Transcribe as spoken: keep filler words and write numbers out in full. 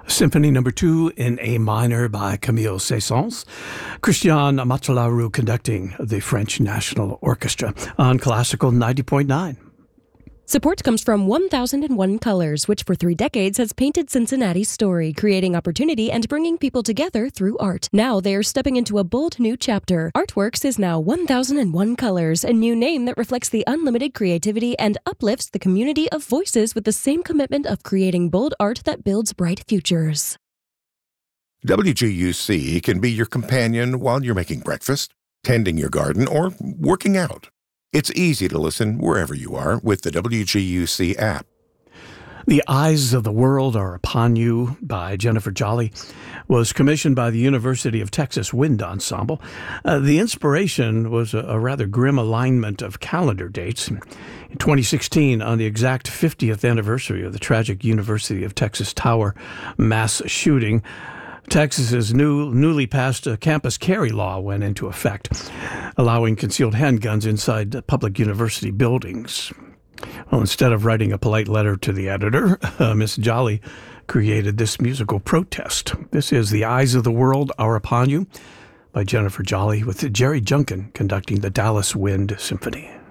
Symphony Number Two in A minor by Camille Saint-Saëns. Christian Machalaru conducting the French National Orchestra on Classical ninety point nine. Support comes from one thousand one Colors, which for three decades has painted Cincinnati's story, creating opportunity and bringing people together through art. Now they are stepping into a bold new chapter. Artworks is now one thousand one Colors, a new name that reflects the unlimited creativity and uplifts the community of voices with the same commitment of creating bold art that builds bright futures. W G U C can be your companion while you're making breakfast, tending your garden, or working out. It's easy to listen wherever you are with the W G U C app. The Eyes of the World Are Upon You by Jennifer Jolly was commissioned by the University of Texas Wind Ensemble. Uh, the inspiration was a, a rather grim alignment of calendar dates. In twenty sixteen, on the exact fiftieth anniversary of the tragic University of Texas Tower mass shooting, Texas's new, newly passed uh, campus carry law went into effect, allowing concealed handguns inside public university buildings. Well, instead of writing a polite letter to the editor, uh, Miss Jolly created this musical protest. This is The Eyes of the World Are Upon You by Jennifer Jolly, with Jerry Junkin conducting the Dallas Wind Symphony.